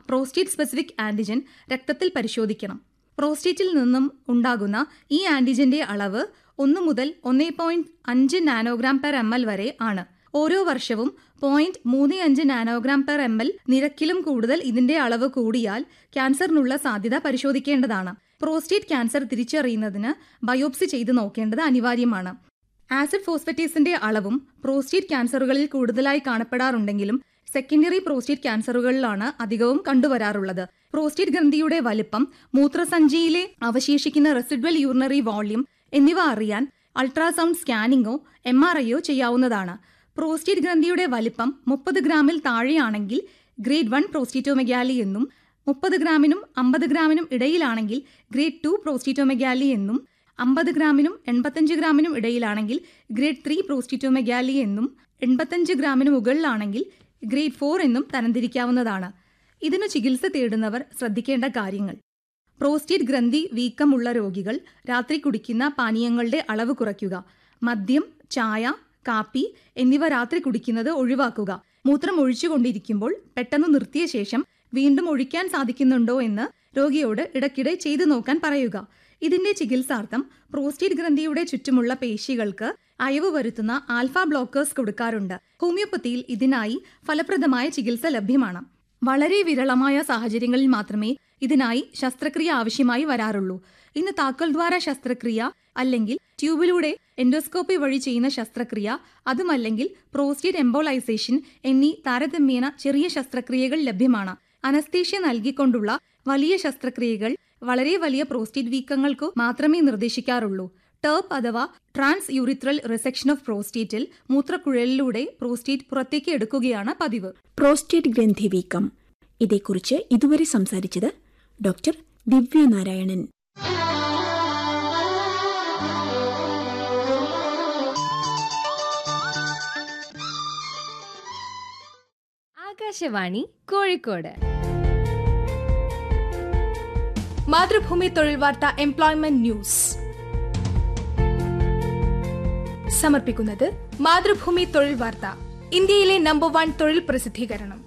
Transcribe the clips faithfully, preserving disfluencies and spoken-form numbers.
Prostate specific antigen രക്തത്തിൽ പരിശോധിക്കണം. പ്രോസ്റ്റേറ്റിൽ നിന്നും ഉണ്ടാകുന്ന ഈ ആന്റിജന്റെ അളവ് ഒന്ന് മുതൽ ഒന്ന് പോയിന്റ് അഞ്ച് നാനോഗ്രാം പെർ എം എൽ വരെ ആണ്. ഓരോ വർഷവും പോയിന്റ് മൂന്ന് അഞ്ച് നാനോഗ്രാം പെർ എം എൽ നിരക്കിലും കൂടുതൽ ഇതിന്റെ അളവ് കൂടിയാൽ ക്യാൻസറിനുള്ള സാധ്യത പരിശോധിക്കേണ്ടതാണ്. പ്രോസ്റ്റേറ്റ് ക്യാൻസർ തിരിച്ചറിയുന്നതിന് ബയോപ്സി ചെയ്ത് നോക്കേണ്ടത് അനിവാര്യമാണ്. ആസിഡ് ഫോസ്ഫറ്റേസിന്റെ അളവും പ്രോസ്റ്റേറ്റ് ക്യാൻസറുകളിൽ കൂടുതലായി കാണപ്പെടാറുണ്ടെങ്കിലും സെക്കൻഡറി പ്രോസ്റ്റേറ്റ് ക്യാൻസറുകളിലാണ് അധികവും കണ്ടുവരാറുള്ളത്. പ്രോസ്റ്റേറ്റ് ഗ്രന്ഥിയുടെ വലിപ്പം, മൂത്രസഞ്ചിയിലെ അവശേഷിക്കുന്ന റെസിഡ്വൽ യൂറിനറി വോള്യൂം എന്നിവ അറിയാൻ അൾട്രാസൗണ്ട് സ്കാനിങ്ങോ എം ആർ ഐയോ ചെയ്യാവുന്നതാണ്. പ്രോസ്റ്റേറ്റ് ഗ്രന്ഥിയുടെ വലിപ്പം മുപ്പത് ഗ്രാമിൽ താഴെയാണെങ്കിൽ ഗ്രേഡ് വൺ പ്രോസ്റ്റേറ്റോമെഗാലി എന്നും, മുപ്പത് ഗ്രാമിനും അമ്പത് ഗ്രാമിനും ഇടയിലാണെങ്കിൽ ഗ്രേഡ് ടു പ്രോസ്റ്റേറ്റോമെഗാലി എന്നും, അമ്പത് ഗ്രാമിനും എൺപത്തഞ്ച് ഗ്രാമിനും ഇടയിലാണെങ്കിൽ ഗ്രേഡ് ത്രീ പ്രോസ്റ്റേറ്റോമെഗാലി എന്നും, എൺപത്തഞ്ച് ഗ്രാമിന് മുകളിലാണെങ്കിൽ ഗ്രേഡ് ഫോർ എന്നും തരംതിരിക്കാവുന്നതാണ്. ഇതിനു ചികിത്സ തേടുന്നവർ ശ്രദ്ധിക്കേണ്ട കാര്യങ്ങൾ: പ്രോസ്റ്റേറ്റ് ഗ്രന്ഥി വീക്കമുള്ള രോഗികൾ രാത്രി കുടിക്കുന്ന പാനീയങ്ങളുടെ അളവ് കുറയ്ക്കുക. മദ്യം, ചായ, കാപ്പി എന്നിവ രാത്രി കുടിക്കുന്നത് ഒഴിവാക്കുക. മൂത്രം ഒഴിച്ചുകൊണ്ടിരിക്കുമ്പോൾ പെട്ടെന്ന് നിർത്തിയ ശേഷം വീണ്ടും ഒഴിക്കാൻ സാധിക്കുന്നുണ്ടോ എന്ന് രോഗിയോട് ഇടയ്ക്കിടെ ചെയ്തു നോക്കാൻ പറയുക. ഇതിന്റെ ചികിത്സാർത്ഥം പ്രോസ്റ്റേറ്റ് ഗ്രന്ഥിയുടെ ചുറ്റുമുള്ള പേശികൾക്ക് അയവ് വരുത്തുന്ന ആൽഫ ബ്ലോക്കേഴ്സ് കൊടുക്കാറുണ്ട്. ഹോമിയോപ്പതിയിൽ ഇതിനായി ഫലപ്രദമായ ചികിത്സ ലഭ്യമാണ്. വളരെ വിരളമായ സാഹചര്യങ്ങളിൽ മാത്രമേ ഇതിനായി ശസ്ത്രക്രിയ ആവശ്യമായി വരാറുള്ളൂ. ഇന്ന് താക്കോൽദ്വാര ശസ്ത്രക്രിയ അല്ലെങ്കിൽ ട്യൂബിലൂടെ എൻഡോസ്കോപ്പി വഴി ചെയ്യുന്ന ശസ്ത്രക്രിയ, അതുമല്ലെങ്കിൽ പ്രോസ്റ്റേറ്റ് എംബോലൈസേഷൻ എന്നീ താരതമ്യേന ചെറിയ ശസ്ത്രക്രിയകൾ ലഭ്യമാണ്. അനസ്തേഷ്യ നൽകിക്കൊണ്ടുള്ള വലിയ ശസ്ത്രക്രിയകൾ വളരെ വലിയ പ്രോസ്റ്റേറ്റ് വീക്കങ്ങൾക്കു മാത്രമേ നിർദ്ദേശിക്കാറുള്ളൂ. ടേപ്പ് അഥവാ trans urethral resection of പ്രോസ്റ്റേറ്റിൽ മൂത്രക്കുഴലിലൂടെ prostate പുറത്തേക്ക് എടുക്കുകയാണ് പതിവ്. പ്രോസ്റ്റേറ്റ് ഗ്രന്ഥി വീക്കം, ഇതേക്കുറിച്ച് ഇതുവരെ സംസാരിച്ചത് ഡോക്ടർ ദിവ്യ നാരായണൻ. ആകാശവാണി കോഴിക്കോട്. മാതൃഭൂമി തൊഴിൽ വാർത്ത എംപ്ലോയ്മെന്റ് ന്യൂസ് സമർപ്പിക്കുന്നത് മാതൃഭൂമി തൊഴിൽ വാർത്ത, ഇന്ത്യയിലെ നമ്പർ വൺ തൊഴിൽ പ്രസിദ്ധീകരണം.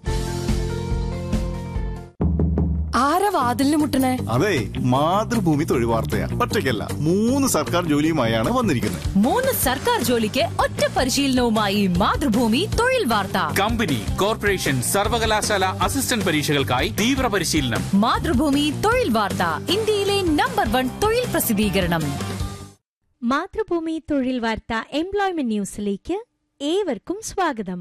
ആരാ വാതിലിന് മുട്ടണേ? അതെ, മാതൃഭൂമി തൊഴിൽ വാർത്തയാ. ഒറ്റയ്ക്കല്ല, മൂന്ന് സർക്കാർ ജോലിയുമായാണ് വന്നിരിക്കുന്നത്. മൂന്ന് സർക്കാർ ജോലിക്ക് ഒറ്റ പരിശീലനവുമായി മാതൃഭൂമി തൊഴിൽ വാർത്ത. കമ്പനി, കോർപ്പറേഷൻ, സർവകലാശാല അസിസ്റ്റന്റ് പരീക്ഷകൾക്കായി തീവ്ര പരിശീലനം. മാതൃഭൂമി തൊഴിൽ വാർത്ത, ഇന്ത്യയിലെ നമ്പർ വൺ തൊഴിൽ പ്രസിദ്ധീകരണം. മാതൃഭൂമി തൊഴിൽ വാർത്ത എംപ്ലോയ്മെന്റ് ന്യൂസിലേക്ക് ഏവർക്കും സ്വാഗതം.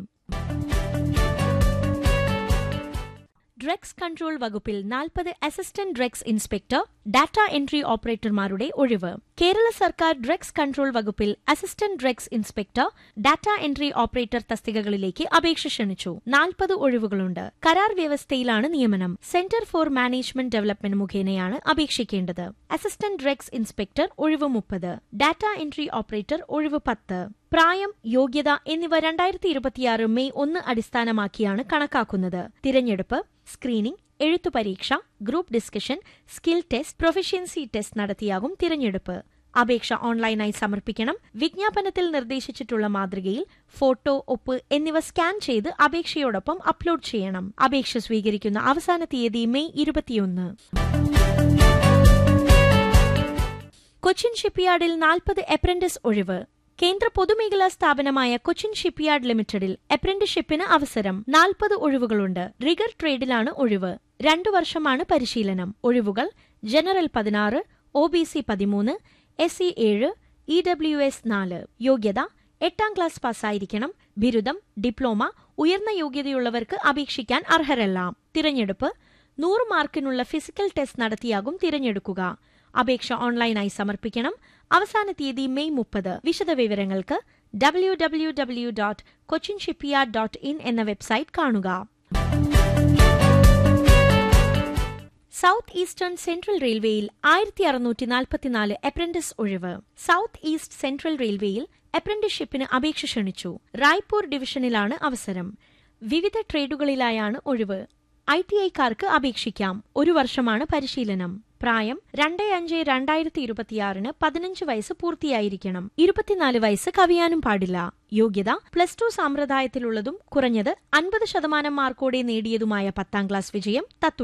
ഡ്രഗ്സ് കൺട്രോൾ വകുപ്പിൽ നാൽപ്പത് assistant drugs inspector, data entry ഓപ്പറേറ്റർമാരുടെ ഒഴിവ്. കേരള സർക്കാർ ഡ്രഗ്സ് കൺട്രോൾ വകുപ്പിൽ assistant drugs inspector, data entry operator തസ്തികകളിലേക്ക് അപേക്ഷ ക്ഷണിച്ചു. നാൽപ്പത് ഒഴിവുകളുണ്ട്. കരാർ വ്യവസ്ഥയിലാണ് നിയമനം. സെന്റർ ഫോർ മാനേജ്മെന്റ് ഡെവലപ്മെന്റ് മുഖേനയാണ് അപേക്ഷിക്കേണ്ടത്. അസിസ്റ്റന്റ് ഡ്രഗ്സ് ഇൻസ്പെക്ടർ ഒഴിവ് മുപ്പത്, ഡാറ്റ എൻട്രി ഓപ്പറേറ്റർ ഒഴിവ് പത്ത്. പ്രായം, യോഗ്യത എന്നിവ രണ്ടായിരത്തി ഇരുപത്തിയാറ് മെയ് ഒന്ന് അടിസ്ഥാനമാക്കിയാണ് കണക്കാക്കുന്നത്. തിരഞ്ഞെടുപ്പ്, സ്ക്രീനിംഗ്, എഴുത്തു പരീക്ഷ, group discussion, skill test, proficiency test നടത്തിയാകും തിരഞ്ഞെടുപ്പ്. അപേക്ഷ ഓൺലൈനായി സമർപ്പിക്കണം. വിജ്ഞാപനത്തിൽ നിർദ്ദേശിച്ചിട്ടുള്ള മാതൃകയിൽ ഫോട്ടോ, ഒപ്പ് എന്നിവ സ്കാൻ ചെയ്ത് അപേക്ഷയോടൊപ്പം അപ്ലോഡ് ചെയ്യണം. അപേക്ഷ സ്വീകരിക്കുന്ന അവസാന തീയതി മെയ് ഇരുപത്തിയൊന്ന്. കൊച്ചിൻ ഷിപ്പ്യാർഡിൽ നാൽപ്പത് അപ്രന്റിസ് ഒഴിവ്. കേന്ദ്ര പൊതുമേഖലാ സ്ഥാപനമായ കൊച്ചിൻ ഷിപ്പ്യാർഡ് ലിമിറ്റഡിൽ അപ്രന്റിഷിപ്പിന് അവസരം. നാൽപ്പത് ഒഴിവുകളുണ്ട്. റിഗർ ട്രേഡിലാണ് ഒഴിവ്. രണ്ടു വർഷമാണ് പരിശീലനം. ഒഴിവുകൾ: ജനറൽ പതിനാറ്, ഒ ബി സി പതിമൂന്ന്, എസ് സി ഏഴ്, ഇ ഡബ്ല്യു എസ് നാല്. യോഗ്യത: എട്ടാം ക്ലാസ് പാസ്സായിരിക്കണം. ബിരുദം, ഡിപ്ലോമ, ഉയർന്ന യോഗ്യതയുള്ളവർക്ക് അപേക്ഷിക്കാൻ അർഹരല്ല. തിരഞ്ഞെടുപ്പ്: നൂറ് മാർക്കിനുള്ള ഫിസിക്കൽ ടെസ്റ്റ് നടത്തിയാകും തിരഞ്ഞെടുക്കുക. അപേക്ഷ ഓൺലൈനായി സമർപ്പിക്കണം. അവസാന തീയതി മെയ് മുപ്പത്. വിശദവിവരങ്ങൾക്ക് W W W dot Cochin shipyard dot in എന്ന വെബ്സൈറ്റ് കാണുക. സൗത്ത് ഈസ്റ്റേൺ സെൻട്രൽ റെയിൽവേയിൽ ആയിരത്തി അറുന്നൂറ്റി നാൽപ്പത്തിനാല് അപ്രന്റിസ് ഒഴിവ്. സൗത്ത് ഈസ്റ്റ് സെൻട്രൽ റെയിൽവേയിൽ അപ്രന്റിഷിപ്പിന് അപേക്ഷ ക്ഷണിച്ചു. റായ്പൂർ ഡിവിഷനിലാണ് അവസരം. വിവിധ ട്രേഡുകളിലായാണ് ഒഴിവ്. ഐ ടി ഐക്കാർക്ക് അപേക്ഷിക്കാം. ഒരു വർഷമാണ് പരിശീലനം. പ്രായം: രണ്ട് അഞ്ച് രണ്ടായിരത്തി ഇരുപത്തിയാറിന് പതിനഞ്ച് വയസ്സ് പൂർത്തിയായിരിക്കണം. ഇരുപത്തിനാല് വയസ്സ് കവിയാനും പാടില്ല. യോഗ്യത: പ്ലസ് ടു സമ്പ്രദായത്തിലുള്ളതും കുറഞ്ഞത് അൻപത് ശതമാനം മാർക്കോടെ നേടിയതുമായ പത്താം ക്ലാസ് വിജയം തത്തുല്യം.